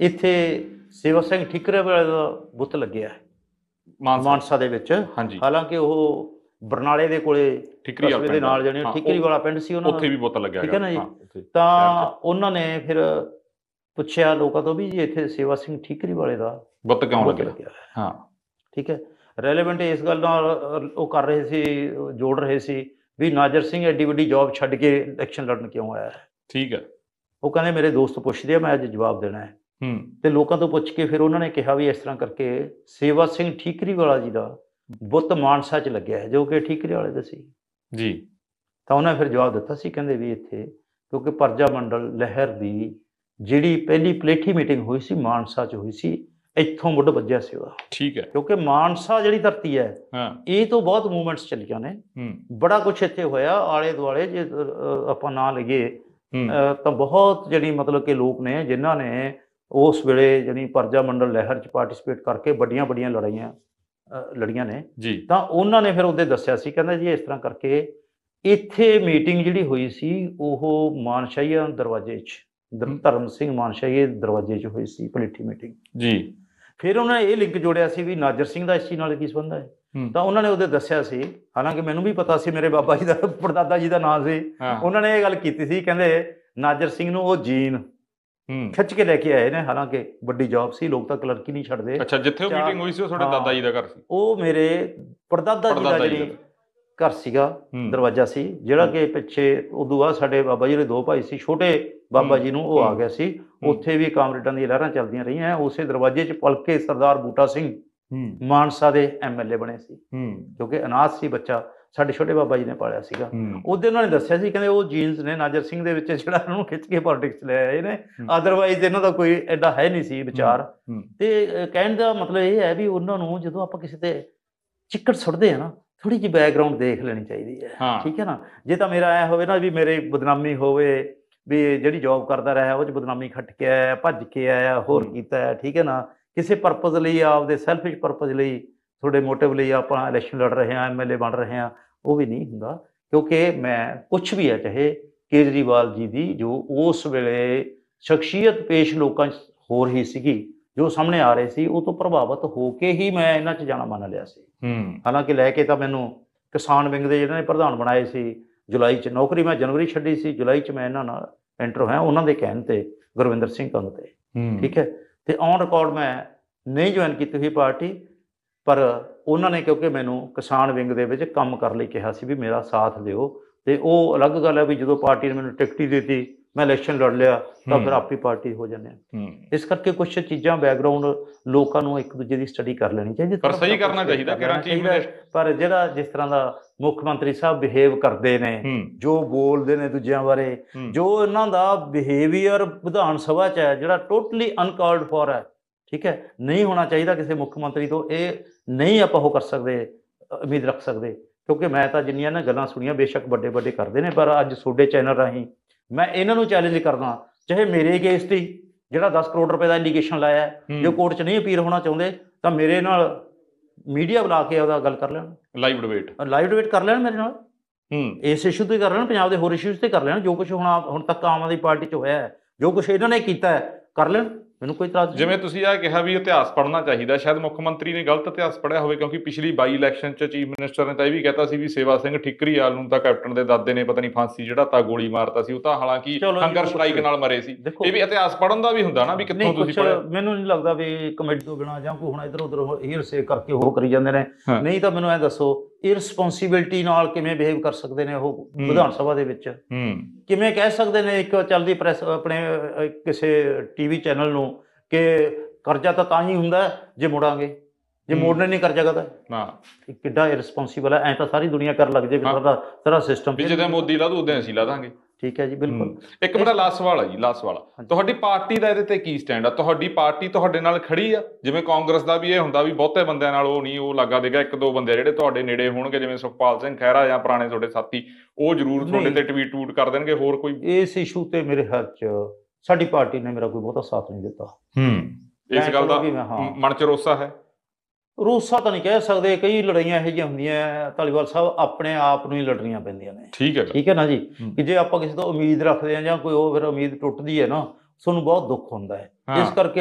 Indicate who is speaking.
Speaker 1: ਇੱਥੇ ਸੇਵਾ ਸਿੰਘ ਠੀਕਰੇ ਵਾਲੇ ਦਾ ਬੁੱਤ ਲੱਗਿਆ ਮਾਨਸਾ ਦੇ ਵਿੱਚ। ਹਾਲਾਂਕਿ ਉਹ ਬਰਨਾਲੇ ਦੇ ਕੋਲੇ ਕਸਬੇ ਦੇ ਨਾਲ ਜਾਣੀ ਠੀਕਰੀ ਵਾਲਾ ਪਿੰਡ ਸੀ ਉਹਨਾਂ ਦਾ,
Speaker 2: ਉੱਥੇ ਵੀ ਬੁੱਤ ਲੱਗਿਆ,
Speaker 1: ਠੀਕ ਹੈ ਨਾ ਜੀ। ਤਾਂ ਉਹਨਾਂ ਨੇ ਫਿਰ ਪੁੱਛਿਆ ਲੋਕਾਂ ਤੋਂ ਵੀ ਜੀ ਇੱਥੇ ਸੇਵਾ ਸਿੰਘ ਠੀਕਰੀ ਵਾਲੇ ਦਾ
Speaker 2: ਬੁੱਤ ਕਿਉਂ ਲੱਗਿਆ।
Speaker 1: ਹਾਂ, ਠੀਕ ਹੈ। ਰੈਲੇਵੈਂਟ ਇਸ ਗੱਲ ਨਾਲ ਉਹ ਕਰ ਰਹੇ ਸੀ, ਜੋੜ ਰਹੇ ਸੀ ਵੀ ਨਾਜਰ ਸਿੰਘ ਐਡੀ ਵੱਡੀ ਜੌਬ ਛੱਡ ਕੇ ਇਲੈਕਸ਼ਨ ਲੜਨ ਕਿਉਂ ਆਇਆ ਹੈ।
Speaker 2: ਠੀਕ ਹੈ।
Speaker 1: ਉਹ ਕਹਿੰਦੇ ਮੇਰੇ ਦੋਸਤ ਪੁੱਛਦੇ ਆ, ਮੈਂ ਅੱਜ ਜਵਾਬ ਦੇਣਾ ਹੈ। ਤੇ ਲੋਕਾਂ ਤੋਂ ਪੁੱਛ ਕੇ ਫਿਰ ਉਹਨਾਂ ਨੇ ਕਿਹਾ ਵੀ ਇਸ ਤਰ੍ਹਾਂ ਕਰਕੇ ਸੇਵਾ ਸਿੰਘ ਠੀਕਰੀ ਵਾਲਾ ਜੀ ਦਾ ਬੁੱਤ ਮਾਨਸਾ 'ਚ ਲੱਗਿਆ ਹੈ, ਜੋ ਕਿ ਠੀਕਰੀ ਵਾਲੇ ਦਾ ਸੀ
Speaker 2: ਜੀ।
Speaker 1: ਤਾਂ ਉਹਨਾਂ ਫਿਰ ਜਵਾਬ ਦਿੱਤਾ ਸੀ, ਕਹਿੰਦੇ ਵੀ ਇੱਥੇ ਕਿਉਂਕਿ ਪਰਜਾ ਮੰਡਲ ਲਹਿਰ ਦੀ ਜਿਹੜੀ ਪਹਿਲੀ ਪਲੇਠੀ ਮੀਟਿੰਗ ਹੋਈ ਸੀ ਮਾਨਸਾ 'ਚ ਹੋਈ ਸੀ, ਇੱਥੋਂ ਮੁੱਢ ਵੱਜਿਆ ਸੀ ਉਹਦਾ।
Speaker 2: ਠੀਕ ਹੈ।
Speaker 1: ਕਿਉਂਕਿ ਮਾਨਸਾ ਜਿਹੜੀ ਧਰਤੀ ਹੈ ਇਹ ਤੋਂ ਬਹੁਤ ਮੂਵਮੈਂਟਸ ਚੱਲੀਆਂ ਨੇ, ਬੜਾ ਕੁਛ ਇੱਥੇ ਹੋਇਆ ਆਲੇ ਦੁਆਲੇ। ਜੇ ਆਪਾਂ ਨਾਂ ਲਈਏ ਤਾਂ ਬਹੁਤ ਜਿਹੜੀ ਮਤਲਬ ਕਿ ਲੋਕ ਨੇ ਜਿਨ੍ਹਾਂ ਨੇ ਉਸ ਵੇਲੇ ਜਿਹੜੀ ਪਰਜਾ ਮੰਡਲ ਲਹਿਰ 'ਚ ਪਾਰਟੀਸਪੇਟ ਕਰਕੇ ਵੱਡੀਆਂ ਵੱਡੀਆਂ ਲੜੀਆਂ ਨੇ ਜੀ। ਤਾਂ ਉਹਨਾਂ ਨੇ ਫਿਰ ਉਹਦੇ ਦੱਸਿਆ ਸੀ, ਕਹਿੰਦਾ ਜੀ ਇਸ ਤਰ੍ਹਾਂ ਕਰਕੇ ਇੱਥੇ ਮੀਟਿੰਗ ਜਿਹੜੀ ਹੋਈ ਸੀ ਉਹ ਮਾਨਸ਼ਾਹੀਆ ਦਰਵਾਜ਼ੇ 'ਚ, ਧਰਮ ਸਿੰਘ ਮਾਨਸ਼ਾਹੀਏ ਦਰਵਾਜ਼ੇ 'ਚ ਹੋਈ ਸੀ ਪਲੇਠੀ ਮੀਟਿੰਗ ਜੀ। ਫਿਰ ਉਹਨਾਂ ਨੇ ਇਹ ਲਿੰਕ ਜੋੜਿਆ ਸੀ ਵੀ ਨਾਜਰ ਸਿੰਘ ਦਾ ਇਸ ਚੀਜ਼ ਨਾਲ ਕੀ ਸੰਬੰਧ ਹੈ। ਤਾਂ ਉਹਨਾਂ ਨੇ ਉਹਦੇ ਦੱਸਿਆ ਸੀ, ਹਾਲਾਂਕਿ ਮੈਨੂੰ ਵੀ ਪਤਾ ਸੀ, ਮੇਰੇ ਬਾਬਾ ਜੀ ਦਾ ਪੜਦਾਦਾ ਜੀ ਦਾ ਨਾਂ ਸੀ। ਉਹਨਾਂ ਨੇ ਇਹ ਗੱਲ ਕੀਤੀ ਸੀ, ਕਹਿੰਦੇ ਨਾਜਰ ਸਿੰਘ ਨੂੰ ਉਹ ਜੀਨ ਖਿੱਚ ਕੇ ਲੈ ਕੇ ਆਏ ਨੇ, ਹਾਲਾਂਕਿ ਵੱਡੀ ਜੌਬ ਸੀ, ਲੋਕ ਤਾਂ ਕਲਰਕ ਹੀ ਨਹੀਂ ਛੱਡਦੇ।
Speaker 2: ਅੱਛਾ, ਜਿੱਥੇ ਉਹ ਮੀਟਿੰਗ ਹੋਈ ਸੀ ਉਹ ਤੁਹਾਡੇ ਦਾਦਾ ਜੀ ਦਾ ਘਰ ਸੀ?
Speaker 1: ਉਹ ਮੇਰੇ ਪੜਦਾਦਾ ਜੀ ਦਾ ਜਿਹੜੀ ਘਰ ਸੀਗਾ, ਦਰਵਾਜ਼ਾ ਸੀ, ਜਿਹੜਾ ਕਿ ਪਿੱਛੇ ਉਦੋਂ ਬਾਅਦ ਸਾਡੇ ਬਾਬਾ ਜੀ ਦੇ ਦੋ ਭਾਈ ਸੀ, ਛੋਟੇ ਬਾਬਾ ਜੀ ਨੂੰ ਉਹ ਆ ਗਿਆ ਸੀ, ਉੱਥੇ ਵੀ ਕਾਮਰੇਡਾਂ ਦੀਆਂ ਲਹਿਰਾਂ ਚੱਲਦੀਆਂ ਰਹੀਆਂ। ਉਸੇ ਦਰਵਾਜ਼ੇ 'ਚ ਪਲ ਕੇ ਸਰਦਾਰ ਬੂਟਾ ਸਿੰਘ ਮਾਨਸਾ ਦੇ MLA ਬਣੇ ਸੀ, ਕਿਉਂਕਿ ਅਨਾਥ ਸੀ ਬੱਚਾ, ਸਾਡੇ ਛੋਟੇ ਬਾਬਾ ਜੀ ਨੇ ਪਾਲਿਆ ਸੀਗਾ। ਉਹਦੇ ਉਹਨਾਂ ਨੇ ਦੱਸਿਆ ਸੀ, ਕਹਿੰਦੇ ਉਹ ਜੀਨਸ ਨੇ ਨਾਜਰ ਸਿੰਘ ਦੇ ਵਿੱਚ ਜਿਹੜਾ ਇਹਨਾਂ ਨੂੰ ਖਿੱਚ ਕੇ ਪੋਲਿਟਿਕਸ 'ਚ ਲੈ ਆਏ ਨੇ, ਅਦਰਵਾਈਜ਼ ਇਹਨਾਂ ਦਾ ਕੋਈ ਐਡਾ ਹੈ ਨਹੀਂ ਸੀ ਵਿਚਾਰ। ਤੇ ਕਹਿਣ ਦਾ ਮਤਲਬ ਇਹ ਹੈ ਵੀ ਉਹਨਾਂ ਨੂੰ ਜਦੋਂ ਆਪਾਂ ਕਿਸੇ ਤੇ ਚਿੱਕੜ ਸੁੱਟਦੇ ਆ ਨਾ, ਥੋੜ੍ਹੀ ਜਿਹੀ ਬੈਕਗਰਾਊਂਡ ਦੇਖ ਲੈਣੀ ਚਾਹੀਦੀ ਹੈ, ਠੀਕ ਹੈ ਨਾ। ਜੇ ਤਾਂ ਮੇਰਾ ਐ ਹੋਵੇ ਨਾ ਵੀ ਮੇਰੇ ਬਦਨਾਮੀ ਹੋਵੇ, ਵੀ ਜਿਹੜੀ ਜੌਬ ਕਰਦਾ ਰਿਹਾ ਉਹ 'ਚ ਬਦਨਾਮੀ ਖੱਟ ਕੇ ਆਇਆ, ਭੱਜ ਕੇ ਆਇਆ, ਹੋਰ ਕੀਤਾ, ਠੀਕ ਹੈ ਨਾ, ਕਿਸੇ ਪਰਪਜ਼ ਲਈ, ਆਪਦੇ ਸੈਲਫਿਸ਼ ਪਰਪਜ਼ ਲਈ, ਤੁਹਾਡੇ ਮੋਟਿਵ ਲਈ ਆਪਾਂ ਇਲੈਕਸ਼ਨ ਲੜ ਰਹੇ ਹਾਂ, MLA ਬਣ ਰਹੇ ਹਾਂ, ਉਹ ਵੀ ਨਹੀਂ ਹੁੰਦਾ। ਕਿਉਂਕਿ ਮੈਂ ਕੁਛ ਵੀ ਹੈ, ਚਾਹੇ ਕੇਜਰੀਵਾਲ ਜੀ ਦੀ ਜੋ ਉਸ ਵੇਲੇ ਸ਼ਖਸੀਅਤ ਪੇਸ਼ ਲੋਕਾਂ 'ਚ ਹੋ ਰਹੀ ਸੀਗੀ, ਜੋ ਸਾਹਮਣੇ ਆ ਰਹੇ ਸੀ, ਉਹ ਤੋਂ ਪ੍ਰਭਾਵਿਤ ਹੋ ਕੇ ਹੀ ਮੈਂ ਇਹਨਾਂ 'ਚ ਜਾਣਾ ਮੰਨ ਲਿਆ ਸੀ। ਹਾਲਾਂਕਿ ਲੈ ਕੇ ਤਾਂ ਮੈਨੂੰ ਕਿਸਾਨ ਵਿੰਗ ਦੇ ਜਿਹਨਾਂ ਨੇ ਪ੍ਰਧਾਨ ਬਣਾਏ ਸੀ, ਜੁਲਾਈ 'ਚ ਨੌਕਰੀ ਮੈਂ ਜਨਵਰੀ ਛੱਡੀ ਸੀ, ਜੁਲਾਈ 'ਚ ਮੈਂ ਇਹਨਾਂ ਨਾਲ ਐਂਟਰ ਹੋਇਆ, ਉਹਨਾਂ ਦੇ ਕਹਿਣ 'ਤੇ, ਗੁਰਵਿੰਦਰ ਸਿੰਘ ਕੰਗ 'ਤੇ, ਠੀਕ ਹੈ। ਅਤੇ ਔਨ ਰਿਕਾਰਡ ਮੈਂ ਨਹੀਂ ਜੁਆਇਨ ਕੀਤੀ ਹੋਈ ਪਾਰਟੀ, ਪਰ ਉਹਨਾਂ ਨੇ ਕਿਉਂਕਿ ਮੈਨੂੰ ਕਿਸਾਨ ਵਿੰਗ ਦੇ ਵਿੱਚ ਕੰਮ ਕਰਨ ਲਈ ਕਿਹਾ ਸੀ ਵੀ ਮੇਰਾ ਸਾਥ ਦਿਓ। ਅਤੇ ਉਹ ਅਲੱਗ ਗੱਲ ਹੈ ਵੀ ਜਦੋਂ ਪਾਰਟੀ ਨੇ ਮੈਨੂੰ ਟਿਕਟ ਹੀ ਦਿੱਤੀ, ਮੈਂ ਇਲੈਕਸ਼ਨ ਲੜ ਲਿਆ, ਤਾਂ ਫਿਰ ਆਪਣੀ ਪਾਰਟੀ ਹੋ ਜਾਂਦੇ ਆ। ਇਸ ਕਰਕੇ ਕੁਛ ਚੀਜ਼ਾਂ ਬੈਕਗਰਾਊਂਡ ਲੋਕਾਂ ਨੂੰ ਇੱਕ ਦੂਜੇ ਦੀ ਸਟੱਡੀ ਕਰ ਲੈਣੀ ਚਾਹੀਦੀ,
Speaker 2: ਪਰ ਸਹੀ ਕਰਨਾ ਚਾਹੀਦਾ।
Speaker 1: ਪਰ ਜਿਹੜਾ ਜਿਸ ਤਰ੍ਹਾਂ ਦਾ ਮੁੱਖ ਮੰਤਰੀ ਸਾਹਿਬ ਬਿਹੇਵ ਕਰਦੇ ਨੇ, ਜੋ ਬੋਲਦੇ ਨੇ ਦੂਜਿਆਂ ਬਾਰੇ, ਜੋ ਇਹਨਾਂ ਦਾ ਬਿਹੇਵੀਅਰ ਵਿਧਾਨ ਸਭਾ 'ਚ ਹੈ, ਜਿਹੜਾ ਟੋਟਲੀ ਅਨਕਾਲਡ ਫੋਰ ਹੈ, ਠੀਕ ਹੈ, ਨਹੀਂ ਹੋਣਾ ਚਾਹੀਦਾ ਕਿਸੇ ਮੁੱਖ ਮੰਤਰੀ ਤੋਂ। ਇਹ ਨਹੀਂ ਆਪਾਂ ਉਹ ਕਰ ਸਕਦੇ, ਉਮੀਦ ਰੱਖ ਸਕਦੇ। ਕਿਉਂਕਿ ਮੈਂ ਤਾਂ ਜਿੰਨੀਆਂ ਨਾ ਗੱਲਾਂ ਸੁਣੀਆਂ, ਬੇਸ਼ੱਕ ਵੱਡੇ ਵੱਡੇ ਕਰਦੇ ਨੇ, ਪਰ ਅੱਜ ਤੁਹਾਡੇ ਚੈਨਲ ਰਾਹੀਂ ਮੈਂ ਇਹਨਾਂ ਨੂੰ ਚੈਲੰਜ ਕਰਦਾ, ਚਾਹੇ ਮੇਰੇ ਕੇਸ 'ਤੇ ਜਿਹੜਾ 10 ਕਰੋੜ ਰੁਪਏ ਦਾ ਐਲੀਗੇਸ਼ਨ ਲਾਇਆ, ਜੋ ਕੋਰਟ 'ਚ ਨਹੀਂ ਅਪੀਲ ਹੋਣਾ ਚਾਹੁੰਦੇ, ਤਾਂ ਮੇਰੇ ਨਾਲ ਮੀਡੀਆ ਬੁਲਾ ਕੇ ਉਹਦਾ ਗੱਲ ਕਰ ਲੈਣ, ਲਾਈਵ ਡਿਬੇਟ ਕਰ ਲੈਣ ਮੇਰੇ ਨਾਲ, ਇਸ ਇਸ਼ੂ 'ਤੇ ਕਰ ਲੈਣ, ਪੰਜਾਬ ਦੇ ਹੋਰ ਇਸ਼ੂਜ਼ 'ਤੇ ਕਰ ਲੈਣ। ਜੋ ਕੁਛ ਹੁਣ ਤੱਕ ਆਮ ਆਦਮੀ ਪਾਰਟੀ 'ਚ ਹੋਇਆ ਹੈ, ਜੋ ਕੁਛ ਇਹਨਾਂ ਨੇ ਕੀਤਾ ਹੈ, ਕਰ ਲੈਣ, ਮੈਨੂੰ ਕੋਈ ਇਤਰਾਜ਼ ਨਹੀਂ।
Speaker 2: ਜਿਵੇਂ ਤੁਸੀਂ ਆਹ ਕਿਹਾ ਵੀ ਇਤਿਹਾਸ ਪੜ੍ਹਨਾ ਚਾਹੀਦਾ, ਸ਼ਾਇਦ ਮੁੱਖ ਮੰਤਰੀ ਨੇ ਗਲਤ ਇਤਿਹਾਸ ਪੜ੍ਹਿਆ ਹੋਵੇ, ਕਿਉਂਕਿ ਪਿਛਲੀ ਬਾਈ ਇਲੈਕਸ਼ਨ 'ਚ ਚੀਫ ਮਿਨਿਸਟਰ ਨੇ ਤਾਂ ਇਹ ਵੀ ਕਹਿਤਾ ਸੀ ਵੀ ਸੇਵਾ ਸਿੰਘ ਠੀਕਰੀਵਾਲ ਨੂੰ ਤਾਂ ਕੈਪਟਨ ਦੇ ਦਾਦੇ ਨੇ ਪਤਾ ਨਹੀਂ ਫਾਂਸੀ ਚੜ੍ਹਾਤਾ, ਗੋਲੀ ਮਾਰਤਾ ਸੀ, ਉਹ ਤਾਂ ਹਾਲਾਂਕਿ ਹੰਗਰ ਸਟ੍ਰਾਈਕ ਨਾਲ ਮਰੇ ਸੀ। ਇਹ ਵੀ ਇਤਿਹਾਸ ਪੜ੍ਹਨ ਦਾ ਵੀ ਹੁੰਦਾ ਨਾ, ਵੀ ਕਿੱਥੋਂ ਤੁਸੀਂ ਪੜ੍ਹਿਆ।
Speaker 1: ਮੈਨੂੰ ਨਹੀਂ ਲੱਗਦਾ ਵੀ ਕਮੇਟੀ ਤੋਂ ਬਿਨਾਂ ਜਾਂ ਕੋਈ ਹੁਣ ਇੱਧਰ ਉੱਧਰ ਹੀਰਸੇ ਕਰਕੇ ਉਹ ਕਰੀ ਜਾਂਦੇ ਨੇ। ਨਹੀਂ ਤਾਂ ਮੈਨੂੰ ਇਹ ਦੱਸੋ, ਇਰਰਿਸਪੌਂਸੀਬਿਲਟੀ ਨਾਲ ਕਿਵੇਂ ਬਿਹੇਵ ਕਰ ਸਕਦੇ ਨੇ ਉਹ ਵਿਧਾਨ ਸਭਾ ਦੇ ਵਿੱਚ? ਕਿਵੇਂ ਕਹਿ ਸਕਦੇ ਨੇ ਇੱਕ ਚੱਲਦੀ ਪ੍ਰੈਸ ਆਪਣੇ ਕਿਸੇ TV ਚੈਨਲ ਨੂੰ ਕਿ ਕਰਜ਼ਾ ਤਾਂ ਹੀ ਹੁੰਦਾ ਜੇ ਮੁੜਾਂਗੇ, ਜੇ ਮੋੜਨੇ ਨਹੀਂ ਕਰਜ਼ਾ ਕਰਦਾ, ਕਿੱਡਾ ਇਰਰਿਸਪੌਂਸੀਬਲ ਹੈ। ਐਂ ਤਾਂ ਸਾਰੀ ਦੁਨੀਆ ਕਰਨ ਲੱਗ ਜੇ ਸਾਰਾ ਸਿਸਟਮ,
Speaker 2: ਜਿੱਦਾਂ ਮੋਦੀ ਲਾ ਦੂ ਉਦਾਂ ਅਸੀਂ ਲਾ ਦਾਂਗੇ।
Speaker 1: ਠੀਕ ਹੈ ਜੀ, ਬਿਲਕੁਲ।
Speaker 2: ਇੱਕ ਮੇਰਾ ਲਾਸਟ ਸਵਾਲ ਹੈ ਜੀ, ਲਾਸਟ ਸਵਾਲ, ਤੁਹਾਡੀ ਪਾਰਟੀ ਦਾ ਇਹਦੇ ਤੇ ਕੀ ਸਟੈਂਡ ਆ? ਤੁਹਾਡੀ ਪਾਰਟੀ ਤੁਹਾਡੇ ਨਾਲ ਖੜੀ ਆ? ਜਿਵੇਂ ਕਾਂਗਰਸ ਦਾ ਵੀ ਇਹ ਹੁੰਦਾ ਵੀ ਬਹੁਤੇ ਬੰਦਿਆਂ ਨਾਲ ਉਹ ਨਹੀਂ, ਉਹ ਲੱਗਾ ਦੇਗਾ, ਇੱਕ ਦੋ ਬੰਦੇ ਜਿਹੜੇ ਤੁਹਾਡੇ ਨੇੜੇ ਹੋਣਗੇ, ਜਿਵੇਂ ਸੁਖਪਾਲ ਸਿੰਘ ਖਹਿਰਾ ਜਾਂ ਪੁਰਾਣੇ ਤੁਹਾਡੇ ਸਾਥੀ, ਉਹ ਜ਼ਰੂਰ ਤੁਹਾਡੇ ਤੇ ਟਵੀਟ ਕਰ ਦੇਣਗੇ। ਹੋਰ ਕੋਈ
Speaker 1: ਇਸ ਇਸ਼ੂ ਤੇ ਮੇਰੇ ਖਿਆਲ 'ਚ ਸਾਡੀ ਪਾਰਟੀ ਨੇ ਮੇਰਾ ਕੋਈ ਬਹੁਤਾ ਸਾਥ ਨਹੀਂ ਦਿੱਤਾ।
Speaker 2: ਇਸ ਗੱਲ ਦਾ ਮਨ 'ਚ ਰੋਸਾ ਹੈ?
Speaker 1: ਰੋਸਾ ਤਾਂ ਨਹੀਂ ਕਹਿ ਸਕਦੇ, ਕਈ ਲੜਾਈਆਂ ਇਹੋ ਜਿਹੀਆਂ ਹੁੰਦੀਆਂ ਧਾਲੀਵਾਲ ਸਾਹਿਬ, ਆਪਣੇ ਆਪ ਨੂੰ ਹੀ ਲੜਨੀਆਂ ਪੈਂਦੀਆਂ ਨੇ। ਠੀਕ ਹੈ ਨਾ ਜੀ, ਕਿ ਜੇ ਆਪਾਂ ਕਿਸੇ ਤੋਂ ਉਮੀਦ ਰੱਖਦੇ ਹਾਂ ਜਾਂ ਕੋਈ ਉਹ ਫਿਰ ਉਮੀਦ ਟੁੱਟਦੀ ਹੈ ਨਾ, ਤੁਹਾਨੂੰ ਬਹੁਤ ਦੁੱਖ ਹੁੰਦਾ ਹੈ। ਇਸ ਕਰਕੇ